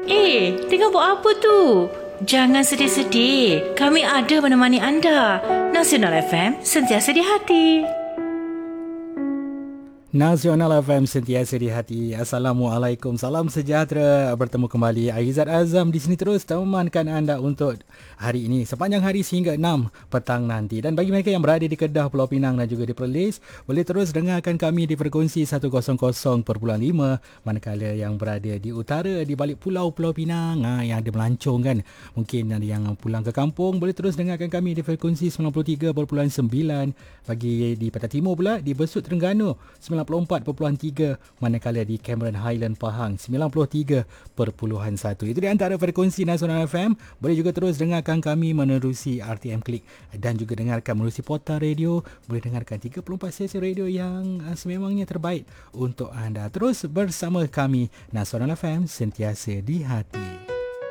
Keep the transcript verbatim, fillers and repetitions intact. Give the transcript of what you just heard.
Eh, tengah buat apa tu? Jangan sedih-sedih. Kami ada menemani anda. Nasional F M, sentiasa di hati. Nasional F M, sentiasa di hati. Assalamualaikum, salam sejahtera. Bertemu kembali Aizat Azam di sini terus temankan anda untuk hari ini sepanjang hari sehingga enam petang nanti. Dan bagi mereka yang berada di Kedah, Pulau Pinang dan juga di Perlis, boleh terus dengarkan kami di frekuensi seratus perpuluhan lima. Manakala yang berada di utara, di balik pulau-pulau Pinang, ha, yang ada melancong kan, mungkin ada yang pulang ke kampung, boleh terus dengarkan kami di frekuensi sembilan puluh tiga perpuluhan sembilan. Bagi di Pantai Timur pula, di Besut Terengganu sembilan puluh empat perpuluhan tiga, manakala di Cameron Highland Pahang sembilan puluh tiga perpuluhan satu. Itu di antara frekuensi Nasional F M. Boleh juga terus dengarkan kami menerusi R T M Klik dan juga dengarkan menerusi portal radio. Boleh dengarkan tiga puluh empat sesi radio yang sememangnya terbaik untuk anda. Terus bersama kami, Nasional F M, sentiasa di hati.